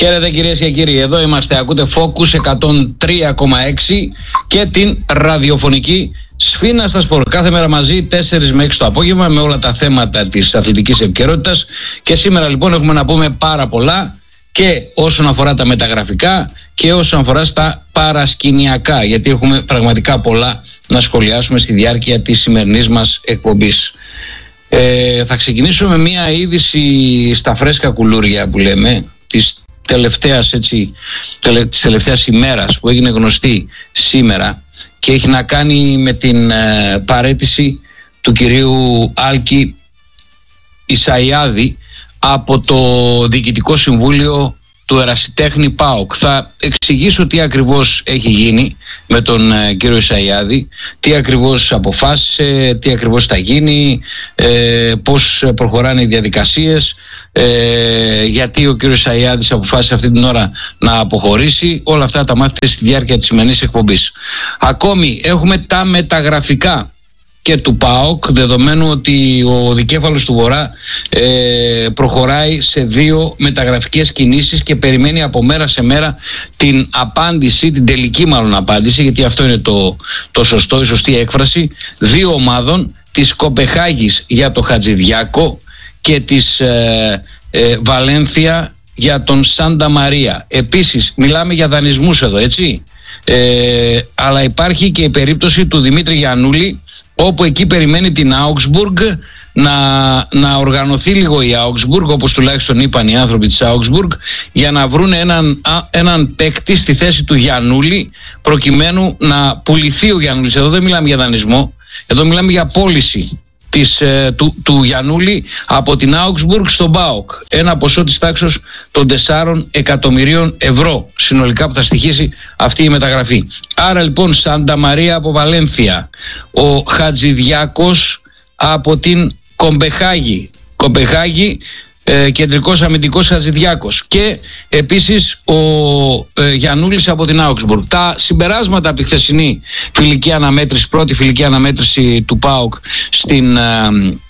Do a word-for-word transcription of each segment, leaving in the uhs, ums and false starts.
Χαίρετε κυρίες και κύριοι, εδώ είμαστε, ακούτε Focus εκατόν τρία κόμμα έξι και την ραδιοφωνική Σφίνα στα Σπορ. Κάθε μέρα μαζί τέσσερις με έξι το απόγευμα με όλα τα θέματα της αθλητικής επικαιρότητας. Και σήμερα λοιπόν έχουμε να πούμε πάρα πολλά και όσον αφορά τα μεταγραφικά και όσον αφορά στα παρασκηνιακά, γιατί έχουμε πραγματικά πολλά να σχολιάσουμε στη διάρκεια της σημερινής μας εκπομπής. Ε, θα ξεκινήσω με μια είδηση στα φρέσκα κουλούρια που λέμε της τελευταίας, έτσι, τελε, της τελευταίας ημέρας που έγινε γνωστή σήμερα και έχει να κάνει με την ε, παραίτηση του κυρίου Άλκη Ισαϊάδη από το Διοικητικό Συμβούλιο του Ερασιτέχνη ΠΑΟΚ. Θα εξηγήσω τι ακριβώς έχει γίνει με τον ε, κύριο Ισαϊάδη, τι ακριβώς αποφάσισε, τι ακριβώς θα γίνει, ε, πώς προχωράνε οι διαδικασίες, ε, γιατί ο κύριος Ισαϊάδης αποφάσισε αυτή την ώρα να αποχωρήσει. Όλα αυτά τα μάθετε στη διάρκεια της σημερινής εκπομπής. Ακόμη έχουμε τα μεταγραφικά και του ΠΑΟΚ, δεδομένου ότι ο δικέφαλος του Βορρά ε, προχωράει σε δύο μεταγραφικές κινήσεις και περιμένει από μέρα σε μέρα την απάντηση, την τελική μάλλον απάντηση, γιατί αυτό είναι το, το σωστό, η σωστή έκφραση, δύο ομάδων, της Κοπεχάγης για το Χατζηδιάκο και της ε, ε, Βαλένθια για τον Σάντα Μαρία. Επίσης μιλάμε για δανεισμούς εδώ, έτσι, ε, αλλά υπάρχει και η περίπτωση του Δημήτρη Γιαννούλη, όπου εκεί περιμένει την Augsburg να, να οργανωθεί λίγο η Augsburg, όπως τουλάχιστον είπαν οι άνθρωποι της Augsburg, για να βρουν έναν, έναν παίκτη στη θέση του Γιαννούλη, προκειμένου να πουληθεί ο Γιαννούλης. Εδώ δεν μιλάμε για δανεισμό, εδώ μιλάμε για πώληση της, του, του Γιαννούλη από την Augsburg στον ΠΑΟΚ. Ένα ποσό της τάξης των τεσσάρων εκατομμυρίων ευρώ συνολικά που θα στοιχήσει αυτή η μεταγραφή. Άρα λοιπόν Σάντα Μαρία από Βαλένθια, ο Χατζηδιάκος από την Κομπεχάγη, Κομπεχάγη ε, κεντρικός αμυντικός Χατζηδιάκος, και επίσης ο ε, Γιαννούλης από την Augsburg. Τα συμπεράσματα από τη χθεσινή φιλική αναμέτρηση, πρώτη φιλική αναμέτρηση του ΠΑΟΚ στην ε,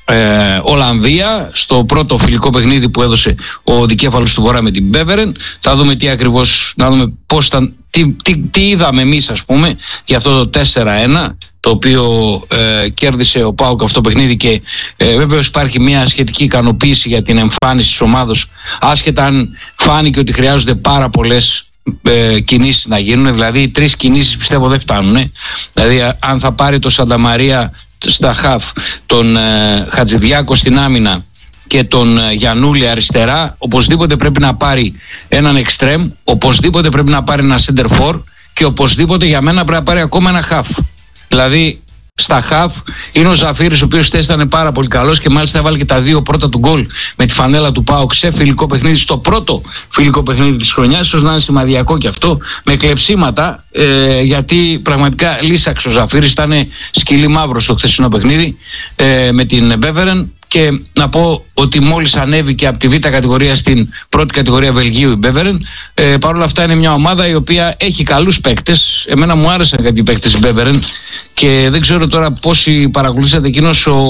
ε, Ολλανδία, στο πρώτο φιλικό παιχνίδι που έδωσε ο δικέφαλος του Βορρά με την Μπέβερεν. Θα δούμε τι ακριβώς, να δούμε πώς ήταν, τι, τι, τι είδαμε εμείς, ας πούμε, για αυτό το τέσσερα ένα, το οποίο ε, κέρδισε ο ΠΑΟΚ αυτό το παιχνίδι, και ε, βέβαιως υπάρχει μια σχετική ικανοποίηση για την εμφάνιση της ομάδος, άσχετα αν φάνηκε ότι χρειάζονται πάρα πολλές ε, κινήσεις να γίνουν. Δηλαδή τρεις κινήσεις πιστεύω δεν φτάνουν. Δηλαδή αν θα πάρει το Σάντα Μαρία στα χαφ, τον ε, Χατζηδιάκο στην άμυνα και τον ε, Γιαννούλη αριστερά, οπωσδήποτε πρέπει να πάρει έναν εξτρέμ, οπωσδήποτε πρέπει να πάρει ένα center for και οπωσδήποτε για μένα πρέπει να πάρει ακόμα ένα χαφ. Δηλαδή στα χαφ είναι ο Ζαφύρης, ο οποίος χθες ήταν πάρα πολύ καλός και μάλιστα έβαλε και τα δύο πρώτα του γκολ με τη φανέλα του ΠΑΟΚ σε φιλικό παιχνίδι, στο πρώτο φιλικό παιχνίδι της χρονιάς. Ίσως να είναι σημαδιακό και αυτό, με κλεψίματα, ε, γιατί πραγματικά λύσαξε ο Ζαφύρης, ήταν σκυλί μαύρο στο χθεσινό παιχνίδι ε, με την Μπέβερεν. Και να πω ότι μόλις ανέβηκε από τη Β' κατηγορία στην πρώτη κατηγορία Βελγίου η Μπέβερεν, ε, παρόλα αυτά είναι μια ομάδα η οποία έχει καλούς παίκτες. Εμένα μου άρεσαν κάποιοι παίκτες η Μπέβερεν και δεν ξέρω τώρα πόσοι παρακολουθήσατε εκείνος ο,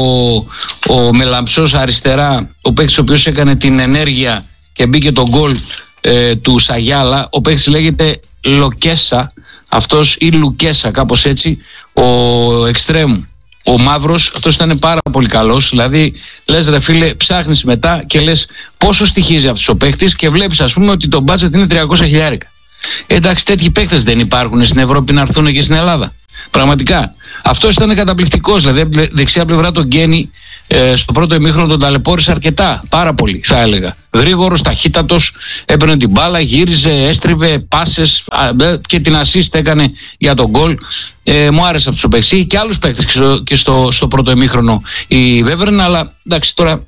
ο Μελαμψός αριστερά, ο παίκτης ο οποίος έκανε την ενέργεια και μπήκε το γκολ ε, του Σαγιάλα. Ο παίκτης λέγεται Λοκέσα αυτός, ή Λουκέσα, κάπως έτσι, ο εξτρέμ. Ο μαύρος, αυτός ήταν πάρα πολύ καλός. Δηλαδή λες ρε φίλε, ψάχνεις μετά και λες πόσο στοιχίζει αυτός ο παίκτης και βλέπεις, ας πούμε, ότι το budget είναι τριακόσια χιλιάρικα. Εντάξει, τέτοιοι παίκτες δεν υπάρχουν στην Ευρώπη να έρθουν και στην Ελλάδα. Πραγματικά. Αυτός ήταν καταπληκτικός. Δηλαδή δεξιά πλευρά τον Γκένι, ε, στο πρώτο ημίχρονο τον ταλαιπώρησε αρκετά. Πάρα πολύ θα έλεγα. Γρήγορος, ταχύτατος, έπαιρνε την μπάλα, γύριζε, έστριβε, πάσες και την assist έκανε για τον γκολ. Ε, μου άρεσε αυτός ο παίκτης. Και άλλους παίκτες και, στο, και στο, στο πρώτο ημίχρονο η Βέβερεν, αλλά εντάξει, τώρα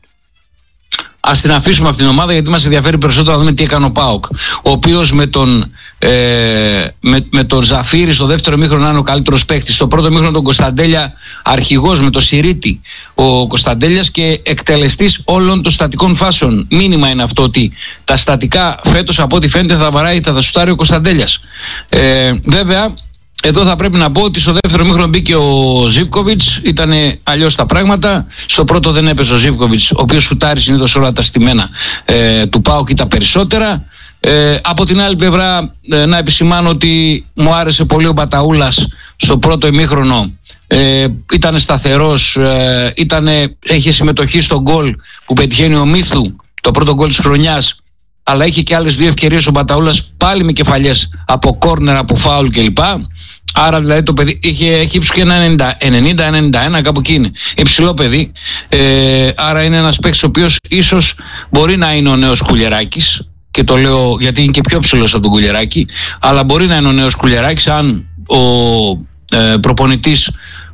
ας την αφήσουμε αυτήν την ομάδα, γιατί μας ενδιαφέρει περισσότερο να δούμε τι έκανε ο ΠΑΟΚ, ο οποίος με τον, ε, με, με τον Ζαφύρη στο δεύτερο ημίχρονο είναι ο καλύτερος παίκτης. Στο πρώτο ημίχρονο τον Κωνσταντέλια αρχηγός με τον Σιρίτη ο Κωνσταντέλιας και εκτελεστής όλων των στατικών φάσεων. Μήνυμα είναι αυτό ότι τα στατικά φέτος από ό,τι φαίνεται θα βαράει, θα τα σουτάρει ο Κωνσταντέλιας. Ε, βέβαια εδώ θα πρέπει να πω ότι στο δεύτερο μήχρονο μπήκε ο Ζίβκοβιτς, ήταν αλλιώς τα πράγματα. Στο πρώτο δεν έπαιζε ο Ζίβκοβιτς, ο οποίος σουτάρει συνήθως όλα τα στημένα ε, του ΠΑΟΚ ή τα περισσότερα. Ε, από την άλλη πλευρά ε, να επισημάνω ότι μου άρεσε πολύ ο Μπαταούλας στο πρώτο ημίχρονο. Ε, ήταν σταθερός, ε, ήτανε, είχε συμμετοχή στο γκολ που πετυχαίνει ο Μίθου, το πρώτο γκολ της χρονιάς, αλλά είχε και άλλες δύο ευκαιρίες ο Μπαταούλας πάλι με κεφαλιές από κόρνερ, από φάουλ κλπ. Άρα δηλαδή το παιδί είχε, έχει ύψος και ένα ενενήντα ενενήντα ένα, κάπου εκεί είναι. Υψηλό παιδί. Ε, άρα είναι ένας παίκτης ο οποίος ίσως μπορεί να είναι ο νέος Κουλιεράκης, και το λέω γιατί είναι και πιο ψηλός από τον Κουλιεράκη, αλλά μπορεί να είναι ο νέος Κουλιεράκης αν ο ε, προπονητής,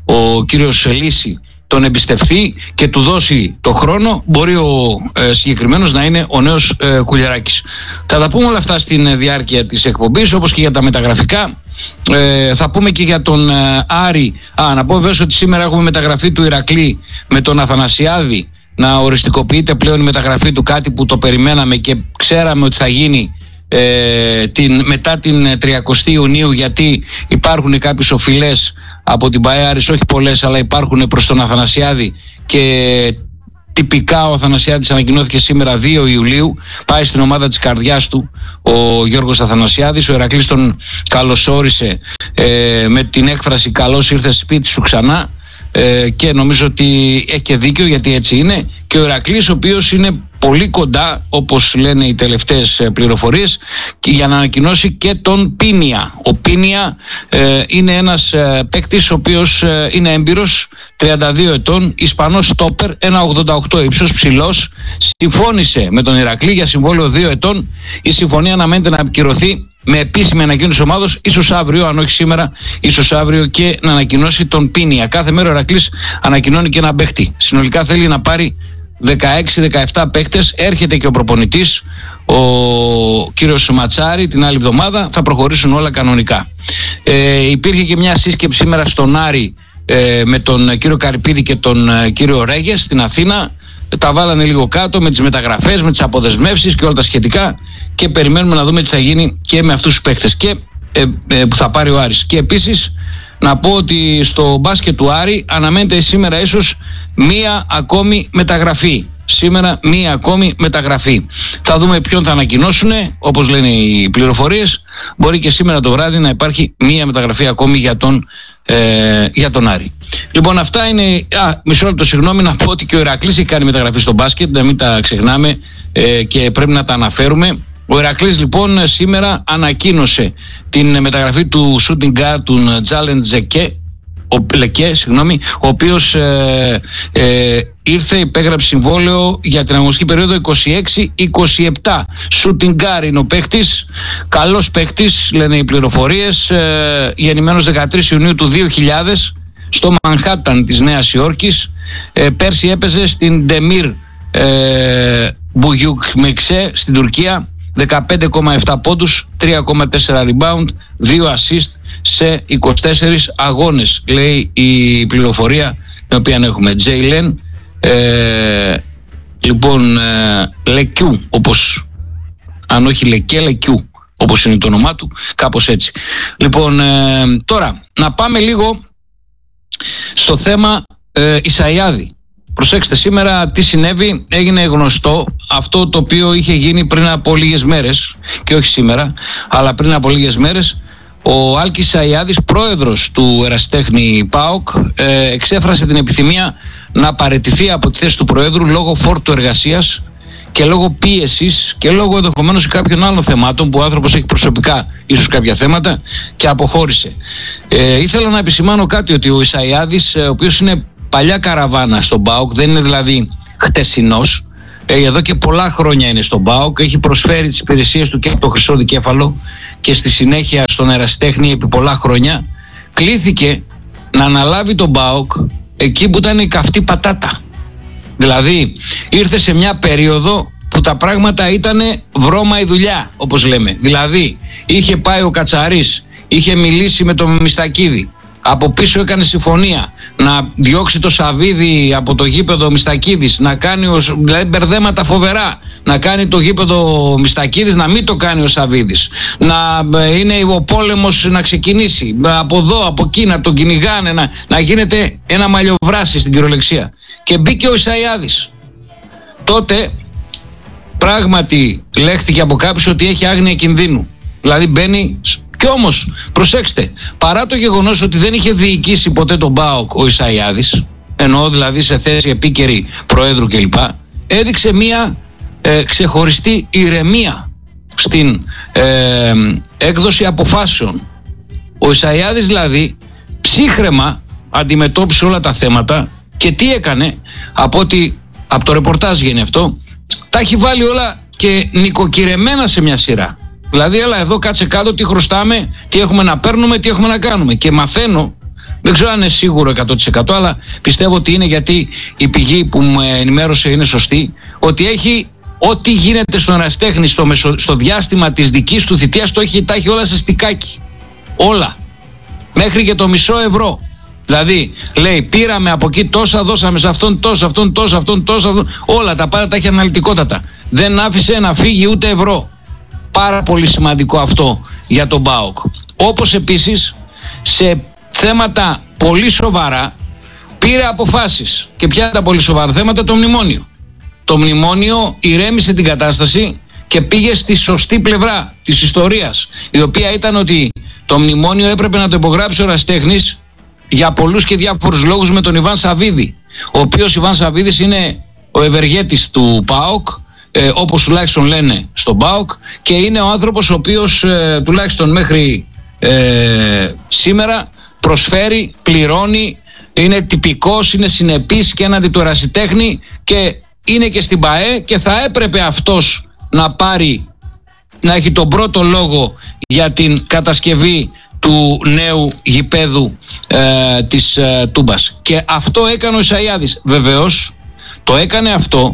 ο κύριος Λύση, τον εμπιστευτεί και του δώσει το χρόνο, μπορεί ο ε, συγκεκριμένος να είναι ο νέος ε, Κουλιεράκης. Θα τα πούμε όλα αυτά στην διάρκεια της εκπομπής, όπως και για τα μεταγραφικά. Ε, θα πούμε και για τον ε, Άρη. Α, να πω βέβαια ότι σήμερα έχουμε μεταγραφή του Ηρακλή με τον Αθανασιάδη να οριστικοποιείται πλέον η μεταγραφή του, κάτι που το περιμέναμε και ξέραμε ότι θα γίνει ε, την, μετά την τριακοστή Ιουνίου, γιατί υπάρχουν κάποιες οφειλές από την ΠΑΕ Άρης, όχι πολλές, αλλά υπάρχουν προς τον Αθανασιάδη, και τυπικά ο Αθανασιάδης ανακοινώθηκε σήμερα δύο Ιουλίου, πάει στην ομάδα της καρδιάς του ο Γιώργος Αθανασιάδης. Ο Ηρακλής τον καλωσόρισε ε, με την έκφραση «καλώς ήρθες σπίτι σου ξανά», ε, και νομίζω ότι έχει και δίκιο, γιατί έτσι είναι. Και ο Ηρακλής, ο οποίος είναι πολύ κοντά, όπως λένε οι τελευταίες πληροφορίες, και για να ανακοινώσει και τον Πίνια. Ο Πίνια ε, είναι ένας ε, παίκτης ο οποίος ε, είναι έμπειρος, τριάντα δύο ετών, Ισπανός στόπερ, ένα ογδόντα οκτώ ύψος, ψηλός. Συμφώνησε με τον Ηρακλή για συμβόλαιο δύο ετών. Η συμφωνία αναμένεται να επικυρωθεί με επίσημη ανακοίνωση ομάδος, ίσως αύριο, αν όχι σήμερα, ίσως αύριο, και να ανακοινώσει τον Πίνια. Κάθε μέρα ο Ηρακλής ανακοινώνει και ένα παίχτη. Συνολικά θέλει να πάρει δεκαέξι δεκαεπτά παίκτες. Έρχεται και ο προπονητής, ο κύριος Ματσάρη, την άλλη εβδομάδα. Θα προχωρήσουν όλα κανονικά. Ε, υπήρχε και μια σύσκεψη σήμερα στον Άρη ε, με τον κύριο Καρυπίδη και τον ε, κύριο Ρέγες στην Αθήνα. Τα βάλανε λίγο κάτω με τις μεταγραφές, με τις αποδεσμεύσεις και όλα τα σχετικά, και περιμένουμε να δούμε τι θα γίνει και με αυτούς τους παίκτες και, ε, ε, που θα πάρει ο Άρης. Και επίσης να πω ότι στο μπάσκετ του Άρη αναμένεται σήμερα ίσως μία ακόμη μεταγραφή. Σήμερα μία ακόμη μεταγραφή. Θα δούμε ποιον θα ανακοινώσουν, όπως λένε οι πληροφορίες. Μπορεί και σήμερα το βράδυ να υπάρχει μία μεταγραφή ακόμη για τον, ε, για τον Άρη. Λοιπόν, αυτά είναι. Α, μισό λεπτό, συγγνώμη, να πω ότι και ο Ηρακλής έχει κάνει μεταγραφή στο μπάσκετ, να μην τα ξεχνάμε ε, και πρέπει να τα αναφέρουμε. Ο Ηρακλής λοιπόν σήμερα ανακοίνωσε την μεταγραφή του shooting guard του Τζάλεν Ζεκέ, ο Λεκέ, συγγνώμη, ο οποίος ε, ε, ήρθε, υπέγραψε συμβόλαιο για την αγωνιστική περίοδο είκοσι έξι είκοσι επτά. Shooting guard είναι ο παίχτης, καλός παίχτης λένε οι πληροφορίες, ε, γεννημένος δεκατρείς Ιουνίου του δύο χιλιάδες στο Μανχάταν της Νέας Υόρκης. Ε, πέρσι έπαιζε στην Ντεμίρ ε, Μπουγιούκ Μεξέ στην Τουρκία. δεκαπέντε κόμμα επτά πόντους, τρία κόμμα τέσσερα rebound, δύο assist σε είκοσι τέσσερις αγώνες, λέει η πληροφορία την οποία έχουμε. Τζέιλεν ε, λοιπόν ε, Λεκιού, όπως, αν όχι Λεκέ, Λεκιού, όπως είναι το όνομά του, κάπως έτσι. Λοιπόν, ε, τώρα να πάμε λίγο στο θέμα ε, Ισαϊάδη. Προσέξτε, σήμερα τι συνέβη. Έγινε γνωστό αυτό το οποίο είχε γίνει πριν από λίγες μέρες, και όχι σήμερα, αλλά πριν από λίγες μέρες. Ο Άλκης Ισαϊάδης, πρόεδρος του Ερασιτέχνη ΠΑΟΚ, ε, εξέφρασε την επιθυμία να παραιτηθεί από τη θέση του Προέδρου λόγω φόρτου εργασίας και λόγω πίεσης και λόγω ενδεχομένως κάποιων άλλων θεμάτων που ο άνθρωπος έχει προσωπικά ίσως κάποια θέματα, και αποχώρησε. Ε, ήθελα να επισημάνω κάτι, ότι ο Ισαϊάδης, ο οποίος είναι παλιά καραβάνα στον ΠΑΟΚ, δεν είναι δηλαδή χτεσινός, ε, εδώ και πολλά χρόνια είναι στον ΠΑΟΚ, έχει προσφέρει τις υπηρεσίες του και από το Χρυσό Δικέφαλο και στη συνέχεια στον Ερασιτέχνη επί πολλά χρόνια. Κλήθηκε να αναλάβει τον ΠΑΟΚ εκεί που ήταν η καυτή πατάτα. Δηλαδή ήρθε σε μια περίοδο που τα πράγματα ήταν βρώμα η δουλειά, όπως λέμε. Δηλαδή είχε πάει ο Κατσαρής, είχε μιλήσει με τον Μιστακίδη, από πίσω έκανε συμφωνία να διώξει το Σαβίδι από το γήπεδο Μιστακίδης, να κάνει ως, δηλαδή μπερδέματα φοβερά, να κάνει το γήπεδο Μιστακίδης να μην το κάνει ο Σαβίδης, να είναι ο πόλεμος να ξεκινήσει από εδώ, από εκεί, να τον κυνηγάνε, να, να γίνεται ένα μαλλιοβράσι στην κυριολεξία. Και μπήκε ο Ισαϊάδης. Τότε πράγματι λέχθηκε από κάποιους ότι έχει άγνοια κινδύνου. Δηλαδή μπαίνει. Και όμως, προσέξτε, παρά το γεγονός ότι δεν είχε διοικήσει ποτέ τον ΠΑΟΚ ο Ισαΐαδης, εννοώ δηλαδή σε θέση επίκαιρη προέδρου κλπ, έδειξε μία ε, ξεχωριστή ηρεμία στην ε, έκδοση αποφάσεων. Ο Ισαΐαδης δηλαδή ψύχραιμα αντιμετώπισε όλα τα θέματα και τι έκανε, από, ότι, από το ρεπορτάζ γίνει αυτό, τα έχει βάλει όλα και νοικοκυρεμένα σε μια σειρά. Δηλαδή, έλα εδώ, κάτσε κάτω, τι χρωστάμε, τι έχουμε να παίρνουμε, τι έχουμε να κάνουμε. Και μαθαίνω, δεν ξέρω αν είναι σίγουρο εκατό τοις εκατό, αλλά πιστεύω ότι είναι, γιατί η πηγή που μου ενημέρωσε είναι σωστή, ότι έχει ό,τι γίνεται στον ερασιτέχνη στο, μεσο, στο διάστημα της δικής του θητείας, το έχει, τα έχει όλα σε στικάκι. Όλα. Μέχρι και το μισό ευρώ. Δηλαδή, λέει, πήραμε από εκεί τόσα, δώσαμε σε αυτόν τόσα, αυτόν τόσα, αυτόν τόσα, αυτόν, όλα τα πάντα τα έχει αναλυτικότατα. Δεν άφησε να φύγει ούτε ευρώ. Πάρα πολύ σημαντικό αυτό για τον ΠΑΟΚ. Όπως επίσης σε θέματα πολύ σοβαρά πήρε αποφάσεις. Και ποια είναι τα πολύ σοβαρά θέματα? Το μνημόνιο. Το μνημόνιο ηρέμησε την κατάσταση και πήγε στη σωστή πλευρά της ιστορίας, η οποία ήταν ότι το μνημόνιο έπρεπε να το υπογράψει ο ερασιτέχνης για πολλούς και διάφορους λόγους με τον Ιβάν Σαββίδη, ο οποίος Ιβάν Σαββίδης είναι ο ευεργέτης του ΠΑΟΚ, Ε, όπως τουλάχιστον λένε στον ΠΑΟΚ, και είναι ο άνθρωπος ο οποίος ε, τουλάχιστον μέχρι ε, σήμερα προσφέρει, πληρώνει, είναι τυπικός, είναι συνεπής και έναντι του ερασιτέχνη και είναι και στην ΠΑΕ, και θα έπρεπε αυτός να πάρει, να έχει τον πρώτο λόγο για την κατασκευή του νέου γηπέδου ε, της ε, Τούμπας. Και αυτό έκανε ο Ισαΐαδης. Βεβαίως το έκανε αυτό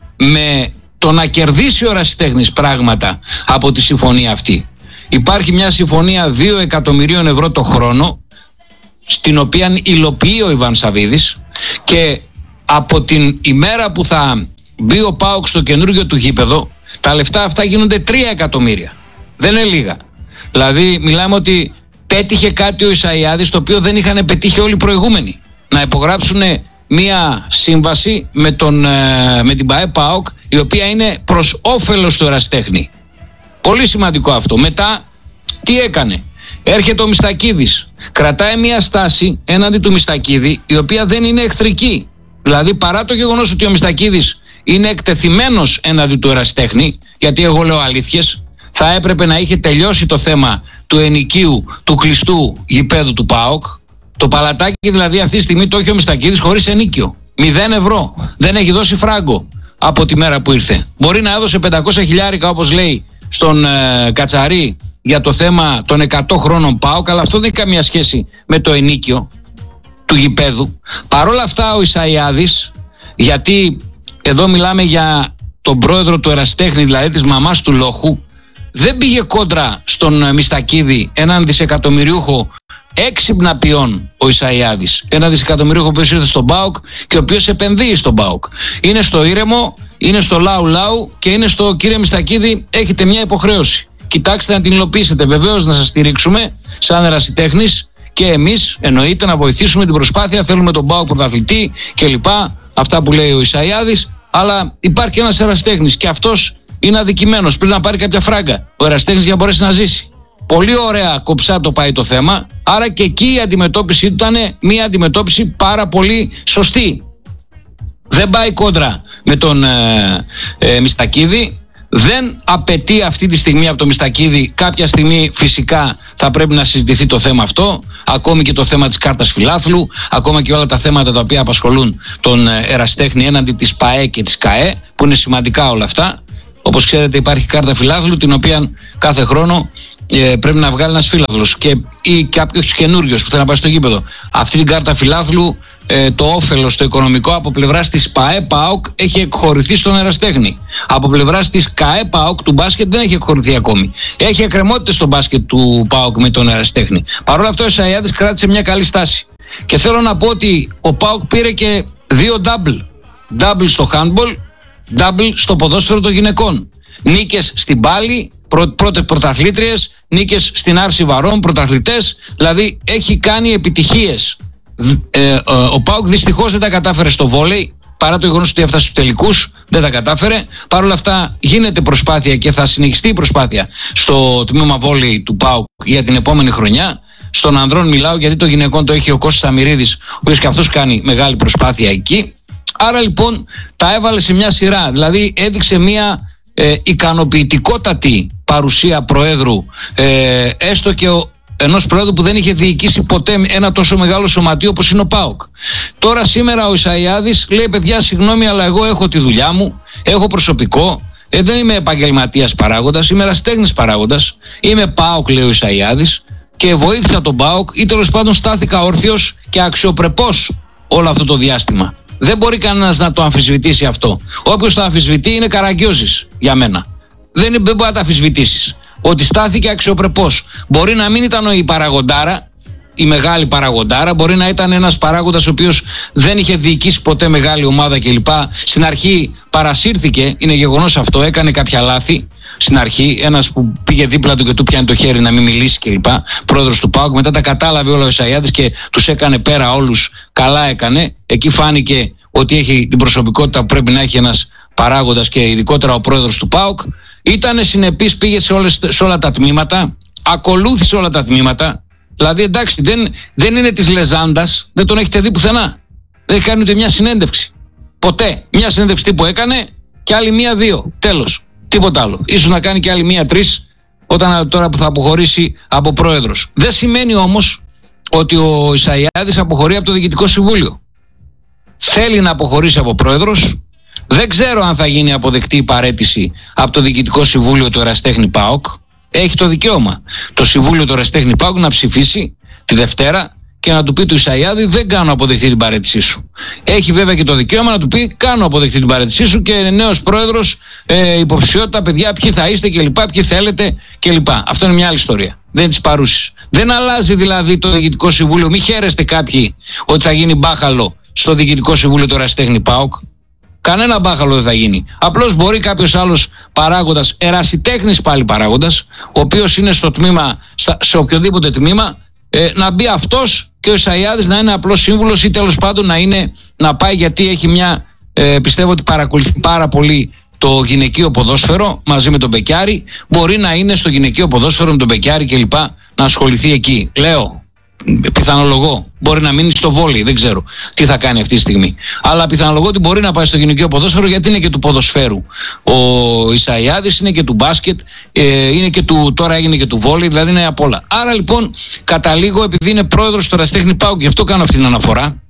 με το να κερδίσει ο ερασιτέχνης πράγματα από τη συμφωνία αυτή. Υπάρχει μια συμφωνία δύο εκατομμυρίων ευρώ το χρόνο, στην οποία υλοποιεί ο Ιβάν Σαββίδης, και από την ημέρα που θα μπει ο ΠΑΟΚ στο καινούργιο του γήπεδο, τα λεφτά αυτά γίνονται τρία εκατομμύρια. Δεν είναι λίγα. Δηλαδή μιλάμε ότι πέτυχε κάτι ο Ισαΐαδης το οποίο δεν είχαν πετύχει όλοι οι προηγούμενοι. Να υπογράψουν μία σύμβαση με, τον, με την ΠΑΕ ΠΑΟΚ, η οποία είναι προς όφελος του ερασιτέχνη. Πολύ σημαντικό αυτό. Μετά τι έκανε? Έρχεται ο Μιστακίδης, κρατάει μία στάση έναντι του Μιστακίδη, η οποία δεν είναι εχθρική. Δηλαδή, παρά το γεγονός ότι ο Μιστακίδης είναι εκτεθειμένος έναντι του ερασιτέχνη, γιατί εγώ λέω αλήθειες, θα έπρεπε να είχε τελειώσει το θέμα του ενοικίου του κλειστού γηπέδου του ΠΑΟΚ. Το παλατάκι δηλαδή αυτή τη στιγμή το έχει ο Μιστακίδης χωρίς ενίκιο. Μηδέν ευρώ. Δεν έχει δώσει φράγκο από τη μέρα που ήρθε. Μπορεί να έδωσε πεντακόσια χιλιάρικα, όπως λέει, στον ε, Κατσαρί για το θέμα των εκατό χρόνων ΠΑΟΚ, αλλά αυτό δεν έχει καμία σχέση με το ενίκιο του γηπέδου. Παρ' όλα αυτά ο Ισαΐαδης, γιατί εδώ μιλάμε για τον πρόεδρο του ερασιτέχνη, δηλαδή της μαμάς του Λόχου, δεν πήγε κόντρα στον Μιστακίδη, έναν δισεκατομμυριούχο έξυπνα ποιόν ο Ισαΐαδης. Ένα δισεκατομμυρίουχο που ήρθε στον ΠΑΟΚ και ο οποίος επενδύει στον ΠΑΟΚ. Είναι στο ήρεμο, είναι στο λαου λαου και είναι στο κύριε Μιστακίδη, έχετε μια υποχρέωση. Κοιτάξτε να την υλοποιήσετε. Βεβαίως να σας στηρίξουμε σαν ερασιτέχνης και εμείς εννοείται να βοηθήσουμε την προσπάθεια. Θέλουμε τον ΠΑΟΚ πρωταθλητή κλπ. Αυτά που λέει ο Ισαΐαδης. Αλλά υπάρχει ένας ερασιτέχνης και αυτός είναι αδικημένος. Πρέπει να πάρει κάποια φράγκα ο ερασιτέχνης για να μπορέσει να ζήσει. Πολύ ωραία κοψά το πάει το θέμα. Άρα και εκεί η αντιμετώπιση ήταν μια αντιμετώπιση πάρα πολύ σωστή. Δεν πάει κόντρα με τον ε, ε, Μιστακίδη. Δεν απαιτεί αυτή τη στιγμή από το Μιστακίδη. Κάποια στιγμή φυσικά θα πρέπει να συζητηθεί το θέμα αυτό. Ακόμη και το θέμα της κάρτας φιλάθλου. Ακόμα και όλα τα θέματα τα οποία απασχολούν τον ερασιτέχνη έναντι της ΠΑΕ και της ΚΑΕ, που είναι σημαντικά όλα αυτά. Όπως ξέρετε υπάρχει κάρτα φιλάθλου, την οποία κάθε χρόνο ε, πρέπει να βγάλει ένας φίλαθλος και, ή κάποιος καινούριος που θέλει να πάει στο γήπεδο. Αυτή την κάρτα φιλάθλου, ε, το όφελος το οικονομικό από πλευράς της ΠΑΕ ΠΑΟΚ έχει εκχωρηθεί στον ερασιτέχνη. Από πλευράς της ΚΑΕ ΠΑΟΚ του μπάσκετ δεν έχει εκχωρηθεί ακόμη. Έχει εκκρεμότητες στο μπάσκετ του ΠΑΟΚ με τον ερασιτέχνη. Παρ' όλα αυτά ο Ισαΐαδης κράτησε μια καλή στάση. Και θέλω να πω ότι ο ΠΑΟΚ πήρε και δύο double. Double στο handball, double στο ποδόσφαιρο των γυναικών. Νίκες στην πάλη, πρώτες πρωταθλήτριες, νίκες στην άρση βαρών, πρωταθλητές. Δηλαδή έχει κάνει επιτυχίες. Ε, ε, ο ΠΑΟΚ δυστυχώς δεν τα κατάφερε στο βόλεϊ. παρά το γεγονός ότι έφτασε στους τελικούς, δεν τα κατάφερε. Παρ' όλα αυτά γίνεται προσπάθεια και θα συνεχιστεί η προσπάθεια στο τμήμα βόλεϊ του ΠΑΟΚ για την επόμενη χρονιά. Στον ανδρών μιλάω γιατί το γυναικών το έχει ο Κώστας Αμυρίδης, ο οποίος και αυτός κάνει μεγάλη προσπάθεια εκεί. Άρα λοιπόν τα έβαλε σε μια σειρά, δηλαδή έδειξε μια ε, ικανοποιητικότατη παρουσία προέδρου, ε, έστω και ο, ενός προέδρου που δεν είχε διοικήσει ποτέ ένα τόσο μεγάλο σωματείο όπως είναι ο ΠΑΟΚ. Τώρα σήμερα ο Ισαΐαδης λέει, παιδιά συγγνώμη, αλλά εγώ έχω τη δουλειά μου, έχω προσωπικό, ε, δεν είμαι επαγγελματίας παράγοντας, είμαι ερασιτέχνης παράγοντας, είμαι ΠΑΟΚ, λέει ο Ισαΐαδης, και βοήθησα τον ΠΑΟΚ ή τέλος πάντων στάθηκα όρθιος και αξιοπρεπός όλο αυτό το διάστημα. Δεν μπορεί κανένας να το αμφισβητήσει αυτό. Όποιος το αμφισβητεί είναι καραγκιόζης για μένα. Δεν, δεν μπορεί να το αμφισβητήσεις. Ότι στάθηκε αξιοπρεπώς. Μπορεί να μην ήταν η παραγοντάρα, η μεγάλη παραγοντάρα, μπορεί να ήταν ένας παράγοντας ο οποίος δεν είχε διοικήσει ποτέ μεγάλη ομάδα κλπ. Στην αρχή παρασύρθηκε, είναι γεγονός αυτό, έκανε κάποια λάθη. Στην αρχή, ένας που πήγε δίπλα του και του πιάνει το χέρι να μην μιλήσει κλπ. Πρόεδρος του ΠΑΟΚ, μετά τα κατάλαβε όλα ο Ισαΐαδης και τους έκανε πέρα όλους. Καλά έκανε. Εκεί φάνηκε ότι έχει την προσωπικότητα που πρέπει να έχει ένας παράγοντας και ειδικότερα ο πρόεδρος του ΠΑΟΚ. Ήτανε συνεπής, πήγε σε, όλες, σε όλα τα τμήματα, ακολούθησε όλα τα τμήματα. Δηλαδή εντάξει, δεν, δεν είναι της Λεζάντας, δεν τον έχετε δει πουθενά. Δεν έχει κάνει ούτε μια συνέντευξη. Ποτέ. Μια συνέντευξη που έκανε και άλλη μία-δύο. Τέλος. Τίποτα άλλο. Ίσως να κάνει και άλλη μία-τρεις όταν τώρα που θα αποχωρήσει από πρόεδρος. Δεν σημαίνει όμως ότι ο Ισαΐαδης αποχωρεί από το Διοικητικό Συμβούλιο. Θέλει να αποχωρήσει από πρόεδρος. Δεν ξέρω αν θα γίνει αποδεκτή η παραίτηση από το Διοικητικό Συμβούλιο του Ερασιτέχνη ΠΑΟΚ. Έχει το δικαίωμα το Συμβούλιο του Ερασιτέχνη ΠΑΟΚ να ψηφίσει τη Δευτέρα και να του πει του Ισαΐαδη, δεν κάνω αποδεκτή την παραίτησή σου. Έχει βέβαια και το δικαίωμα να του πει, κάνω αποδεκτή την παραίτησή σου και νέος πρόεδρος, ε, υποψηφιότητα, παιδιά, ποιοι θα είστε κλπ, ποιοι θέλετε κλπ. Αυτό είναι μια άλλη ιστορία. Δεν είναι της παρούσης. Δεν αλλάζει δηλαδή το Διοικητικό Συμβούλιο. Μην χαίρεστε κάποιοι ότι θα γίνει μπάχαλο στο Διοικητικό Συμβούλιο του Ερασιτέχνη ΠΑΟΚ. Κανένα μπάχαλο δεν θα γίνει. Απλώς μπορεί κάποιος άλλος παράγοντας, ερασιτέχνης πάλι παράγοντας, ο οποίος είναι στο τμήμα, σε οποιοδήποτε τμήμα, ε, να μπει αυτός και ο Ισαΐαδης να είναι απλός σύμβουλος ή τέλος πάντων να, είναι, να πάει, γιατί έχει μια, ε, πιστεύω ότι παρακολουθεί πάρα πολύ το γυναικείο ποδόσφαιρο μαζί με τον Μπεκιάρη. Μπορεί να είναι στο γυναικείο ποδόσφαιρο με τον Μπεκιάρη κλπ. Να ασχοληθεί εκεί. Λέω. Πιθανολογώ. Μπορεί να μείνει στο βόλεϊ, δεν ξέρω τι θα κάνει αυτή τη στιγμή. Αλλά πιθανολογώ ότι μπορεί να πάει στο γυναικείο ποδόσφαιρο, γιατί είναι και του ποδοσφαίρου. Ο Ισαΐαδης είναι και του μπάσκετ, ε, είναι και του, τώρα έγινε και του βόλεϊ, δηλαδή είναι απ' όλα. Άρα λοιπόν, καταλήγω, επειδή είναι πρόεδρος του Ερασιτέχνη ΠΑΟΚ, γι' αυτό κάνω αυτή την αναφορά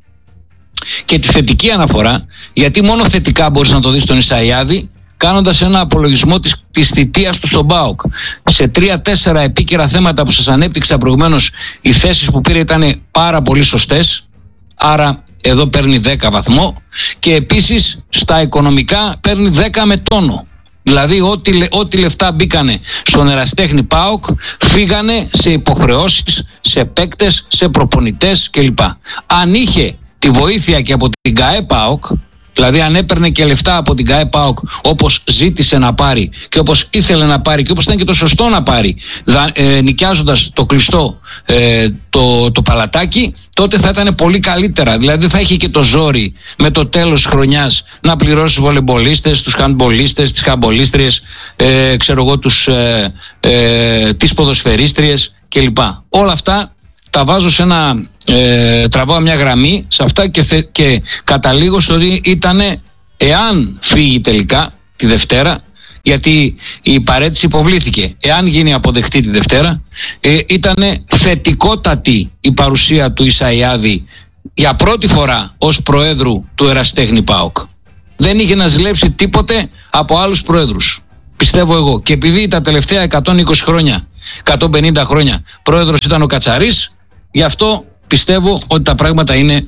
και τη θετική αναφορά, γιατί μόνο θετικά μπορείς να το δεις τον Ισαΐαδη, κάνοντας ένα απολογισμό της, της θητείας του στον ΠΑΟΚ. Σε τρία-τέσσερα επίκαιρα θέματα που σας ανέπτυξα προηγουμένως, οι θέσεις που πήρε ήταν πάρα πολύ σωστές, άρα εδώ παίρνει δέκα βαθμό, και επίσης στα οικονομικά παίρνει δέκα με τόνο. Δηλαδή ό,τι, ό,τι λεφτά μπήκανε στον Ερασιτέχνη ΠΑΟΚ φύγανε σε υποχρεώσεις, σε παίκτες, σε προπονητές κλπ. Αν είχε τη βοήθεια και από την ΚΑΕ ΠΑΟΚ, δηλαδή αν έπαιρνε και λεφτά από την ΚΑΕ ΠΑΟΚ όπως ζήτησε να πάρει και όπως ήθελε να πάρει και όπως ήταν και το σωστό να πάρει, ε, νοικιάζοντας το κλειστό ε, το, το παλατάκι, τότε θα ήταν πολύ καλύτερα. Δηλαδή δεν θα είχε και το ζόρι με το τέλος της χρονιάς να πληρώσει τους βολεμπολίστες, τους χαντμπολίστες, τις χαμπολίστριες, ε, ξέρω εγώ, τους, ε, ε, τις ποδοσφαιρίστριες κλπ. Όλα αυτά τα βάζω σε ένα, ε, τραβάω μια γραμμή σε αυτά και, θε, και καταλήγω στο ότι ήτανε, εάν φύγει τελικά τη Δευτέρα, γιατί η παραίτηση υποβλήθηκε, εάν γίνει αποδεκτή τη Δευτέρα, ε, ήτανε θετικότατη η παρουσία του Ισαΐαδη για πρώτη φορά ως προέδρου του Ερασιτέχνη ΠΑΟΚ. Δεν είχε να ζηλέψει τίποτε από άλλους προέδρους, πιστεύω εγώ. Και επειδή τα τελευταία εκατόν είκοσι χρόνια, εκατόν πενήντα χρόνια πρόεδρος ήταν ο Κατσαρής, γι' αυτό πιστεύω ότι τα πράγματα είναι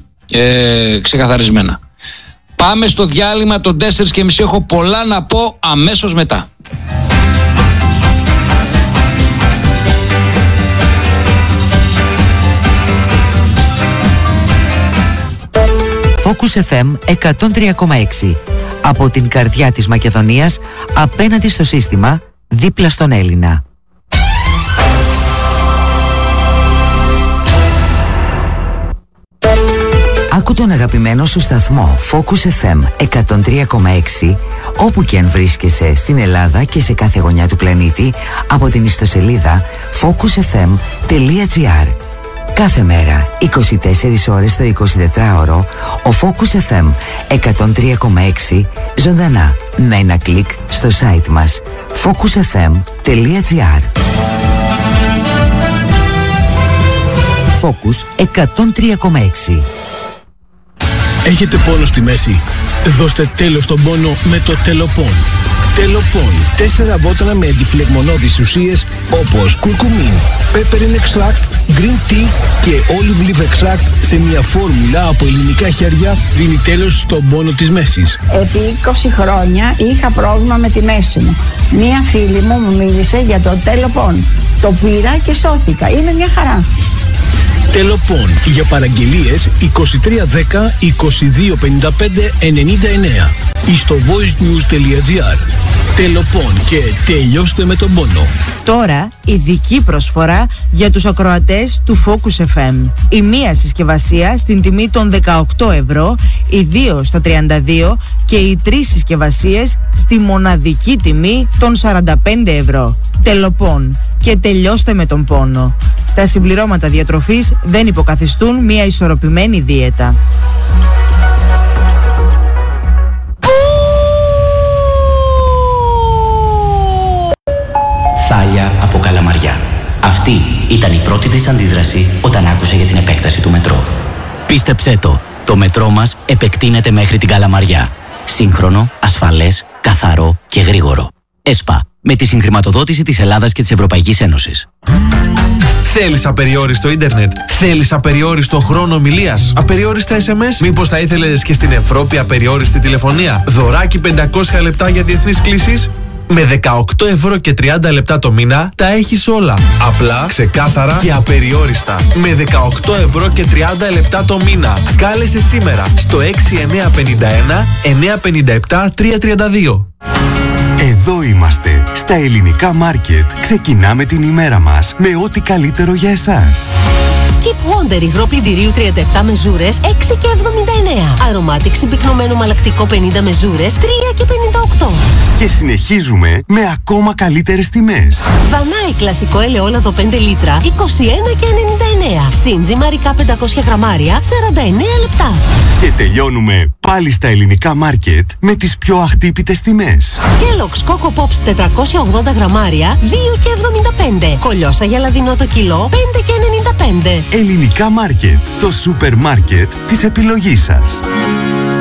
ε, ξεκαθαρισμένα. Πάμε στο διάλειμμα των τέσσερις και μισή, έχω πολλά να πω αμέσως μετά. Focus εφ εμ εκατόν τρία κόμμα έξι. Από την καρδιά της Μακεδονίας, απέναντι στο σύστημα, δίπλα στον Έλληνα. Άκου τον αγαπημένο σου σταθμό Focus εφ εμ εκατόν τρία κόμμα έξι όπου και αν βρίσκεσαι στην Ελλάδα και σε κάθε γωνιά του πλανήτη από την ιστοσελίδα focus f m τελεία g r. Κάθε μέρα, είκοσι τέσσερις ώρες το εικοσιτετράωρο, ο Focus εφ εμ εκατόν τρία κόμμα έξι ζωντανά με ένα κλικ στο site μας focus f m τελεία g r. Focus εκατόν τρία κόμμα έξι. Έχετε πόνο στη μέση? Δώστε τέλος στον πόνο με το Τελοπών. Τελοπών. Τέσσερα βότανα με αντιφλεγμονώδεις ουσίες όπως κουρκουμίν, peppermint extract, green tea και olive leaf extract σε μια φόρμουλα από ελληνικά χέρια δίνει τέλος στον πόνο της μέσης. Επί είκοσι χρόνια είχα πρόβλημα με τη μέση μου. Μία φίλη μου μου μίλησε για το Τελοπών. Το πήρα και σώθηκα. Είναι μια χαρά. Τελοπών. Για παραγγελίες είκοσι τρία δέκα είκοσι δύο πενήντα πέντε ενενήντα εννέα ή στο voicenews τελεία gr. Τελοπών και τελειώστε με τον πόνο. Τώρα ειδική προσφορά για τους ακροατές του Focus εφ εμ. Η μία συσκευασία στην τιμή των δεκαοκτώ ευρώ, οι δύο στα τριάντα δύο και οι τρεις συσκευασίες στη μοναδική τιμή των σαράντα πέντε ευρώ. Τελοπών και τελειώστε με τον πόνο. Τα συμπληρώματα διατροφής δεν υποκαθιστούν μια ισορροπημένη δίαιτα. Θάλια από Καλαμαριά. Αυτή ήταν η πρώτη της αντίδραση όταν άκουσε για την επέκταση του μετρό. Πίστεψέ το, το μετρό μας επεκτείνεται μέχρι την Καλαμαριά. Σύγχρονο, ασφαλές, καθαρό και γρήγορο. ΕΣΠΑ, με τη συγχρηματοδότηση της Ελλάδας και της Ευρωπαϊκής Ένωσης. Θέλεις απεριόριστο ίντερνετ? Θέλεις απεριόριστο χρόνο ομιλίας? Απεριόριστα ες εμ ες? Μήπως θα ήθελες και στην Ευρώπη απεριόριστη τηλεφωνία? Δωράκι πεντακόσια λεπτά για διεθνείς κλήσεις? Με δεκαοκτώ ευρώ και τριάντα λεπτά το μήνα τα έχεις όλα. Απλά, ξεκάθαρα και απεριόριστα. Με δεκαοκτώ ευρώ και τριάντα λεπτά το μήνα. Κάλεσε σήμερα στο έξι εννιά πέντε ένα εννιά πέντε επτά τρία τρία δύο. Εδώ είμαστε, στα ελληνικά μάρκετ. Ξεκινάμε την ημέρα μας με ό,τι καλύτερο για εσάς. Skip Wonder υγρό πλυντηρίου τριάντα επτά μεζούρες έξι και εβδομήντα εννέα. Aromatic συμπυκνωμένο μαλακτικό πενήντα μεζούρες τρία και πενήντα οκτώ. Και συνεχίζουμε με ακόμα καλύτερες τιμές. Δανάη κλασικό ελαιόλαδο πέντε λίτρα είκοσι ένα και ενενήντα εννέα. Σύντζι μαρικά πεντακόσια γραμμάρια σαράντα εννέα λεπτά. Και τελειώνουμε πάλι στα ελληνικά μάρκετ με τις πιο αχτύπητες τιμές. Kellogg's Coco Pops τετρακόσια ογδόντα γραμμάρια δύο και εβδομήντα πέντε. Κολιόσα γελαδινό το κιλό πέντε και ενενήντα πέντε. Ελληνικά μάρκετ, το σούπερ μάρκετ της επιλογής σας.